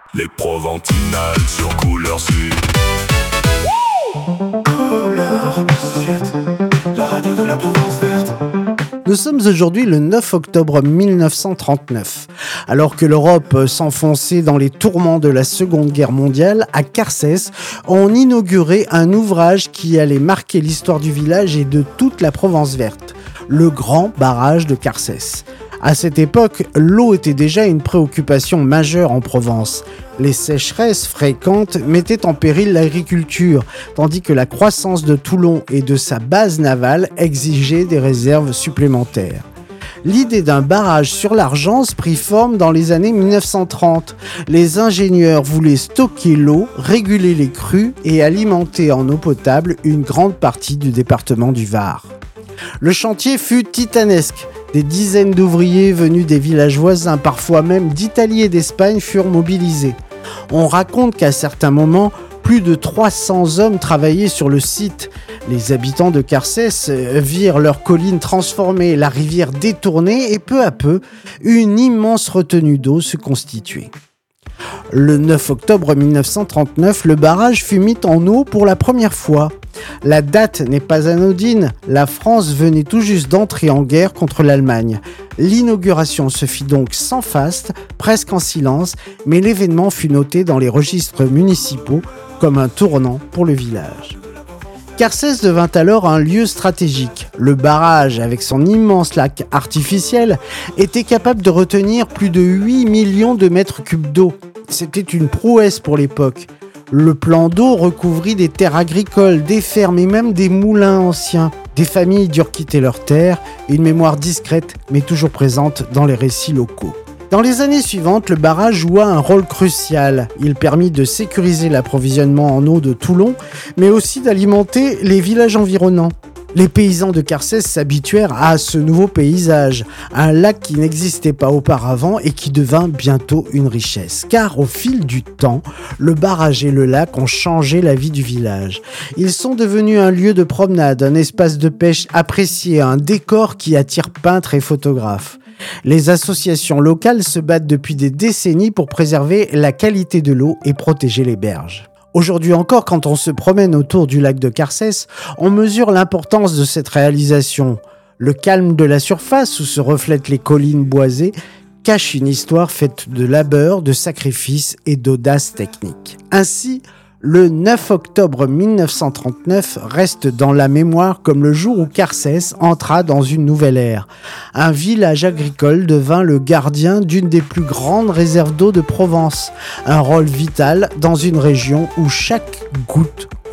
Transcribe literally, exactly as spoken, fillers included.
Les Proventinales sur Couleur Sud. Couleur Sud, la radio de la Provence verte. Nous sommes aujourd'hui le neuf octobre mille neuf cent trente-neuf. Alors que l'Europe s'enfonçait dans les tourments de la Seconde Guerre mondiale, à Carcès, on inaugurait un ouvrage qui allait marquer l'histoire du village et de toute la Provence verte, le Grand Barrage de Carcès. À cette époque, l'eau était déjà une préoccupation majeure en Provence. Les sécheresses fréquentes mettaient en péril l'agriculture, tandis que la croissance de Toulon et de sa base navale exigeait des réserves supplémentaires. L'idée d'un barrage sur l'Argence prit forme dans les années mille neuf cent trente. Les ingénieurs voulaient stocker l'eau, réguler les crues et alimenter en eau potable une grande partie du département du Var. Le chantier fut titanesque. Des dizaines d'ouvriers venus des villages voisins, parfois même d'Italie et d'Espagne, furent mobilisés. On raconte qu'à certains moments, plus de trois cents hommes travaillaient sur le site. Les habitants de Carcès virent leurs collines transformées, la rivière détournée et peu à peu, une immense retenue d'eau se constituait. Le neuf octobre mille neuf cent trente-neuf, le barrage fut mis en eau pour la première fois. La date n'est pas anodine, la France venait tout juste d'entrer en guerre contre l'Allemagne. L'inauguration se fit donc sans faste, presque en silence, mais l'événement fut noté dans les registres municipaux comme un tournant pour le village. Carcès devint alors un lieu stratégique. Le barrage, avec son immense lac artificiel, était capable de retenir plus de huit millions de mètres cubes d'eau. C'était une prouesse pour l'époque. Le plan d'eau recouvrit des terres agricoles, des fermes et même des moulins anciens. Des familles durent quitter leurs terres, une mémoire discrète mais toujours présente dans les récits locaux. Dans les années suivantes, le barrage joua un rôle crucial. Il permit de sécuriser l'approvisionnement en eau de Toulon, mais aussi d'alimenter les villages environnants. Les paysans de Carcès s'habituèrent à ce nouveau paysage, un lac qui n'existait pas auparavant et qui devint bientôt une richesse. Car au fil du temps, le barrage et le lac ont changé la vie du village. Ils sont devenus un lieu de promenade, un espace de pêche apprécié, un décor qui attire peintres et photographes. Les associations locales se battent depuis des décennies pour préserver la qualité de l'eau et protéger les berges. Aujourd'hui encore, quand on se promène autour du lac de Carcès, on mesure l'importance de cette réalisation. Le calme de la surface où se reflètent les collines boisées cache une histoire faite de labeur, de sacrifice et d'audace technique. Ainsi, le neuf octobre mille neuf cent trente-neuf reste dans la mémoire comme le jour où Carcès entra dans une nouvelle ère. Un village agricole devint le gardien d'une des plus grandes réserves d'eau de Provence. Un rôle vital dans une région où chaque goutte